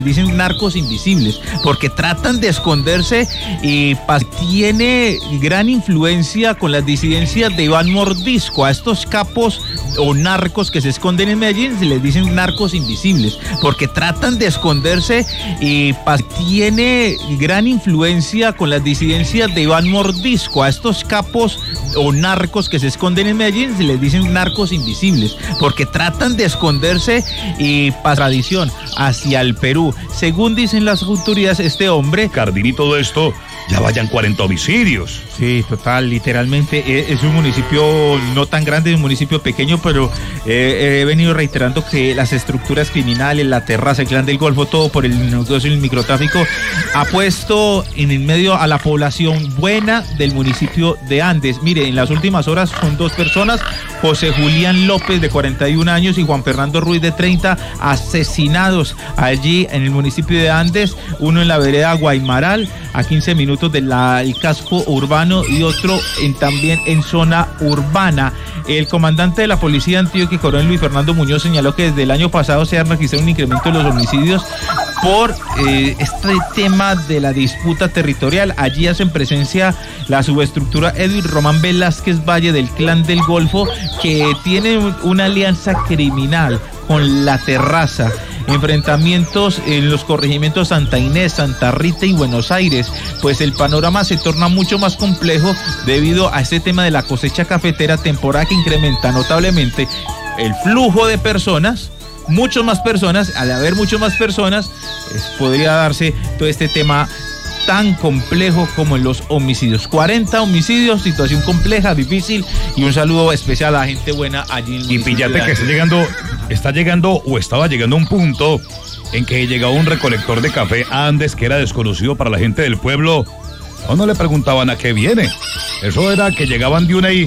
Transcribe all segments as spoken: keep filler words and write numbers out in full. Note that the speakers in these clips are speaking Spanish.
Dicen narcos invisibles, porque tratan de esconderse y tiene gran influencia con las disidencias de Iván Mordisco. A estos capos o narcos que se esconden en Medellín se les dicen narcos invisibles, porque tratan de esconderse y tiene gran influencia con las disidencias de Iván Mordisco. A estos capos o narcos que se esconden en Medellín se les dicen narcos invisibles, porque tratan de esconderse y tradición hacia el Perú. Según dicen las autoridades, este hombre... Cardín, y todo esto, ya vayan cuarenta homicidios. Sí, total, literalmente es un municipio no tan grande, es un municipio pequeño, pero eh, he venido reiterando que las estructuras criminales, la terraza, el clan del Golfo, todo por el negocio y el microtráfico, ha puesto en el medio a la población buena del municipio de Andes. Mire, en las últimas horas son dos personas, José Julián López, de cuarenta y un años, y Juan Fernando Ruiz, de treinta, asesinados allí en el municipio de Andes, uno en la vereda Guaymaral, a quince minutos del casco urbano, y otro en, también en zona urbana. El comandante de la policía de Antioquia, coronel Luis Fernando Muñoz, señaló que desde el año pasado se ha registrado un incremento de los homicidios por eh, este tema de la disputa territorial. Allí hacen presencia la subestructura Edwin Román Velázquez Valle del Clan del Golfo, que tiene una alianza criminal con la Terraza. Enfrentamientos en los corregimientos Santa Inés, Santa Rita y Buenos Aires, pues el panorama se torna mucho más complejo debido a este tema de la cosecha cafetera, temporada que incrementa notablemente el flujo de personas. Mucho más personas, al haber mucho más personas, pues podría darse todo este tema tan complejo como en los homicidios. cuarenta homicidios, situación compleja, difícil, y un saludo especial a la gente buena allí en el Y píllate que está llegando, está llegando o estaba llegando a un punto en que llegaba un recolector de café a Andes que era desconocido para la gente del pueblo. O no le preguntaban a qué viene. Eso era que llegaban de una y...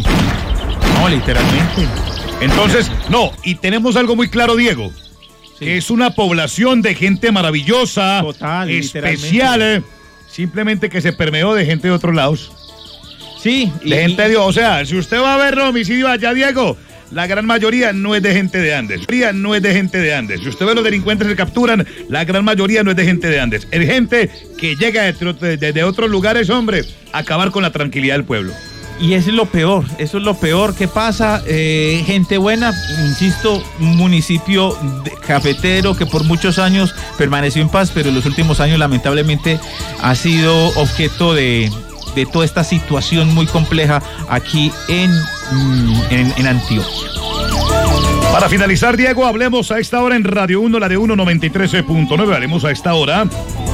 No, literalmente. Entonces, no, y tenemos algo muy claro, Diego. Sí. Que es una población de gente maravillosa, total, especial, simplemente que se permeó de gente de otros lados. Sí. De y, gente de... O sea, si usted va a ver los homicidios allá, Diego, la gran mayoría no es de gente de Andes. La mayoría no es de gente de Andes. Si usted ve los delincuentes que capturan, la gran mayoría no es de gente de Andes. Es gente que llega desde de, de otros lugares, hombre, a acabar con la tranquilidad del pueblo. Y eso es lo peor, eso es lo peor que pasa, eh, gente buena, insisto, un municipio cafetero que por muchos años permaneció en paz, pero en los últimos años lamentablemente ha sido objeto de, de toda esta situación muy compleja aquí en, en, en Antioquia. Para finalizar, Diego, hablemos a esta hora en Radio uno, la de uno noventa y tres punto nueve, hablemos a esta hora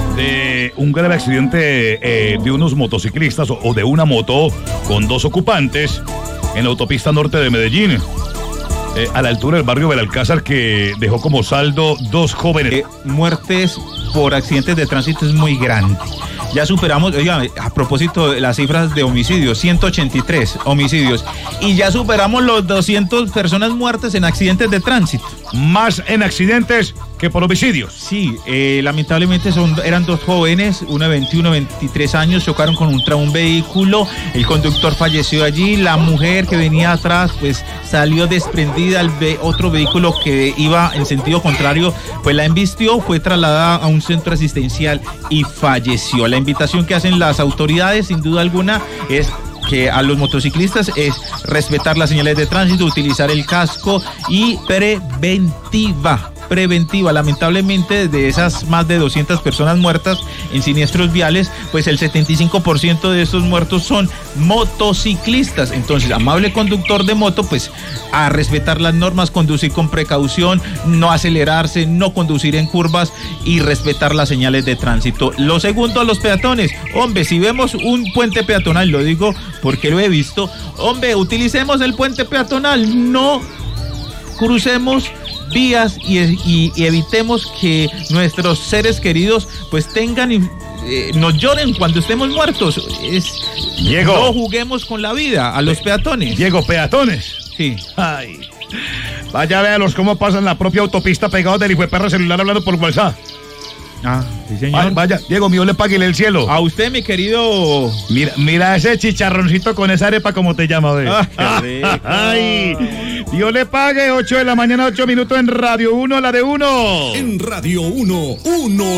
de un grave accidente eh, de unos motociclistas o, o de una moto con dos ocupantes en la autopista norte de Medellín, eh, a la altura del barrio Belalcázar, que dejó como saldo dos jóvenes. Eh, muertes por accidentes de tránsito es muy grande. Ya superamos, oiga, a propósito de las cifras de homicidios, ciento ochenta y tres homicidios, y ya superamos los doscientas personas muertas en accidentes de tránsito. Más en accidentes que por homicidios. Sí, eh, lamentablemente son, eran dos jóvenes, uno de veintiuno, veintitrés años, chocaron con un, un vehículo, el conductor falleció allí, la mujer que venía atrás pues salió desprendida, el ve, otro vehículo que iba en sentido contrario pues la embistió, fue trasladada a un centro asistencial y falleció. La invitación que hacen las autoridades sin duda alguna es que a los motociclistas es respetar las señales de tránsito, utilizar el casco y preventiva. preventiva. Lamentablemente, de esas más de doscientas personas muertas en siniestros viales, pues el setenta y cinco por ciento de estos muertos son motociclistas. Entonces, amable conductor de moto, pues a respetar las normas, conducir con precaución, no acelerarse, no conducir en curvas y respetar las señales de tránsito. Lo segundo, a los peatones. Hombre, si vemos un puente peatonal, lo digo porque lo he visto, hombre, utilicemos el puente peatonal, no crucemos vías y, y, y evitemos que nuestros seres queridos pues tengan eh, nos lloren cuando estemos muertos. Es, Diego, no juguemos con la vida a los peatones. Diego, peatones. Sí. Ay. Vaya, véalos cómo pasan la propia autopista pegados del hijo de perra celular hablando por WhatsApp. Ah, sí, señor. Ay, vaya, Diego, mío, le páguele el cielo. A usted, mi querido. Mira, mira ese chicharroncito con esa arepa, como te llama, ve. Ah, qué rico. Ay, Dios le pague, ocho de la mañana, ocho minutos en Radio uno, la de uno. En Radio uno, uno.